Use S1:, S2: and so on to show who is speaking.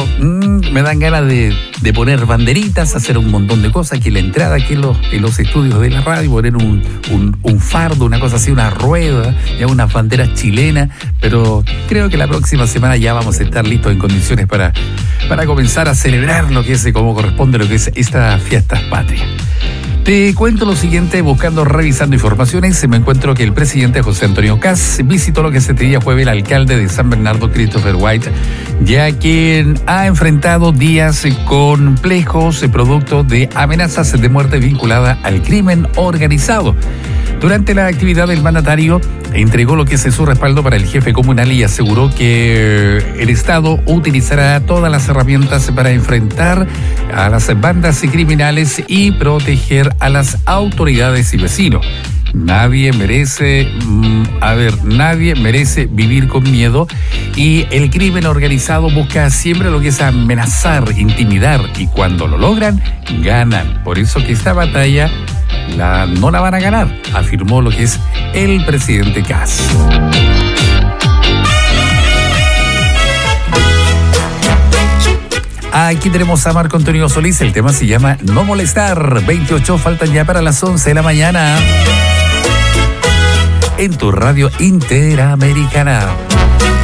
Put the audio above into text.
S1: me dan ganas de poner banderitas, hacer un montón de cosas aquí en la entrada, aquí en los estudios de la radio, poner un fardo, una cosa así, una rueda, ya unas banderas chilenas, pero creo que la próxima semana ya vamos a estar listos en condiciones para comenzar a celebrar lo que es, como corresponde, lo que es estas fiestas patrias. Te cuento lo siguiente, revisando informaciones, me encuentro que el presidente José Antonio Kast visitó lo que este día jueves el alcalde de San Bernardo, Christopher White, ya quien ha enfrentado días complejos producto de amenazas de muerte vinculadas al crimen organizado. Durante la actividad, el mandatario entregó lo que es su respaldo para el jefe comunal y aseguró que el Estado utilizará todas las herramientas para enfrentar a las bandas criminales y proteger a las autoridades y vecinos. Nadie merece vivir con miedo, y el crimen organizado busca siempre lo que es amenazar, intimidar, y cuando lo logran, ganan. Por eso que esta batalla no la van a ganar, afirmó lo que es el presidente Kast. Aquí tenemos a Marco Antonio Solís, el tema se llama No Molestar. 28 faltan ya para las 11 de la mañana en tu radio Interamericana.